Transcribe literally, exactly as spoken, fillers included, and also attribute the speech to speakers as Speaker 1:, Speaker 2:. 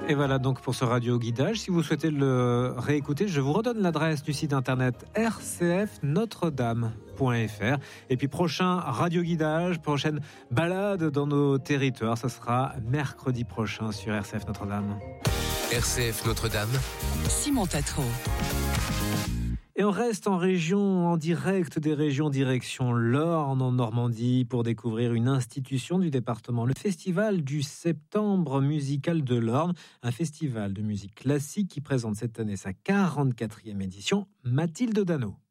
Speaker 1: Et voilà donc pour ce radio guidage. Si vous souhaitez le réécouter, je vous redonne l'adresse du site internet r c f notre dame point f r. Et puis prochain radio guidage, prochaine balade dans nos territoires, ça sera mercredi prochain sur R C F Notre-Dame.
Speaker 2: R C F Notre-Dame,
Speaker 3: Simon Tatro.
Speaker 1: Et on reste en région, en direct des régions, direction l'Orne, en Normandie, pour découvrir une institution du département, le Festival du Septembre musical de l'Orne, un festival de musique classique qui présente cette année sa quarante-quatrième édition. Mathilde Dano.